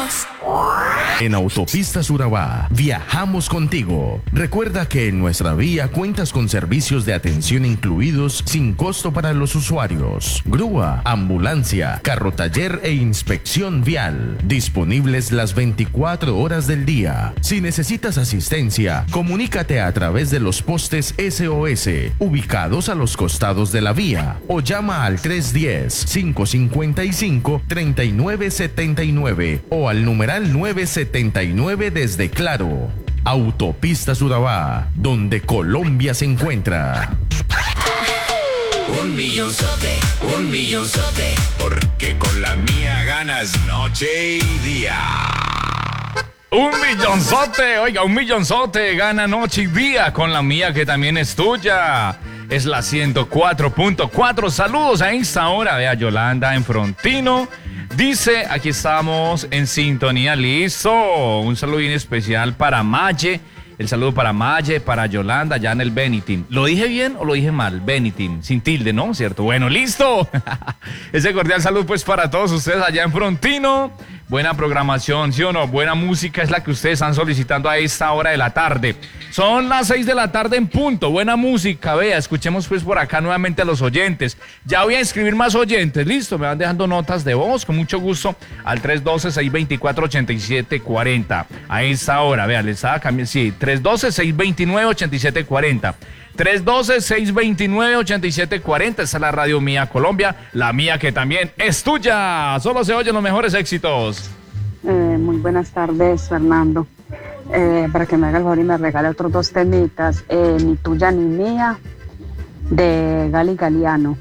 Unidos. En Autopistas Urabá, viajamos contigo. Recuerda que en nuestra vía cuentas con servicios de atención incluidos sin costo para los usuarios. Grúa, ambulancia, carro taller e inspección vial. Disponibles las 24 horas del día. Si necesitas asistencia, comunícate a través de los postes SOS, ubicados a los costados de la vía, o llama al 310-555-3979 o al numeral 979 desde Claro. Autopistas Urabá, donde Colombia se encuentra. Un millonzote, porque con la mía ganas noche y día. Un millonzote, oiga, un millonzote gana noche y día con la mía que también es tuya. Es la 104.4. Saludos a esta hora, vea Yolanda en Frontino. Dice, aquí estamos en sintonía, listo. Un saludo bien especial para Maye. El saludo para Maye, para Yolanda, allá en el Benitín. ¿Lo dije bien o lo dije mal? Benitín, sin tilde, ¿no? ¿Cierto? Bueno, listo. Ese cordial saludo pues para todos ustedes allá en Frontino. Buena programación, ¿sí o no? Buena música es la que ustedes están solicitando a esta hora de la tarde. Son las 6 de la tarde en punto. Buena música, vea, escuchemos pues por acá nuevamente a los oyentes. Ya voy a inscribir más oyentes, listo, me van dejando notas de voz con mucho gusto al 312-624-8740. A esta hora, vea, les estaba cambiando, sí, 312-629-8740. 312-629-8740. Esta es la radio mía Colombia, la mía que también es tuya. Solo se oyen los mejores éxitos. Muy buenas tardes, Fernando. Para que me haga el favor y me regale otros dos temitas, Ni tuya ni mía, de Gali Galiano.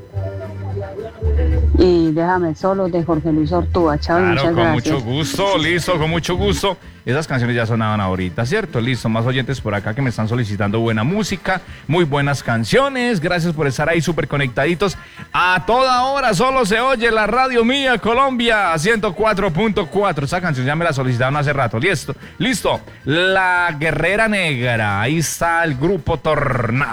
Y Déjame solo, de Jorge Luis Ortúa. Chao, claro, muchas gracias. Con mucho gusto, listo, con mucho gusto. Esas canciones ya sonaban ahorita, ¿cierto? Listo, más oyentes por acá que me están solicitando buena música, muy buenas canciones. Gracias por estar ahí súper conectaditos. A toda hora solo se oye la radio mía Colombia 104.4. Esa canción ya me la solicitaron hace rato. Listo. La Guerrera Negra. Ahí está el grupo Tornado.